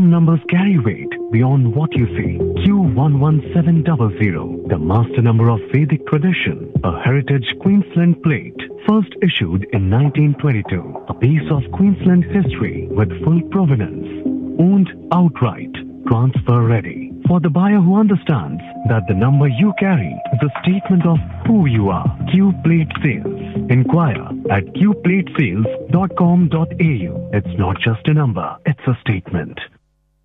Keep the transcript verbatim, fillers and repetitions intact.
Some numbers carry weight beyond what you see. Q one one seven zero zero, the master number of Vedic tradition, a heritage Queensland plate, first issued in nineteen twenty-two, a piece of Queensland history with full provenance, owned outright, transfer ready. For the buyer who understands that the number you carry is a statement of who you are. Q Plate Sales. Inquire at q plate sales dot com dot a u. It's not just a number, it's a statement.